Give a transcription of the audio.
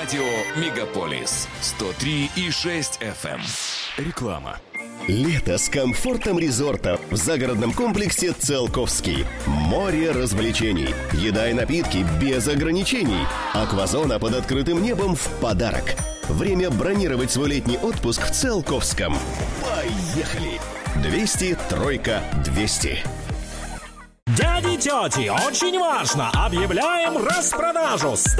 Радио Мегаполис 103,6 FM. Реклама. Лето с комфортом резорта в загородном комплексе «Циолковский». Море развлечений, еда и напитки без ограничений. Аквазона под открытым небом в подарок. Время бронировать свой летний отпуск в Циолковском. Поехали! 200 3 200. Дяди, тети, очень важно! Объявляем распродажу!